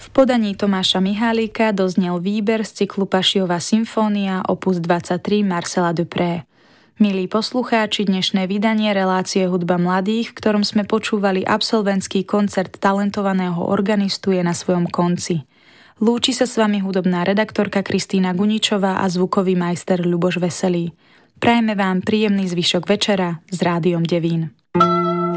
V podaní Tomáša Mihálika doznel výber z cyklu Pašiova symfónia opus 23 Marcela Dupré. Milí poslucháči, dnešné vydanie relácie Hudba mladých, v ktorom sme počúvali absolventský koncert talentovaného organistu, je na svojom konci. Lúči sa s vami hudobná redaktorka Kristína Guničová a zvukový majster Ľuboš Veselý. Prajeme vám príjemný zvyšok večera s Rádiom Devín.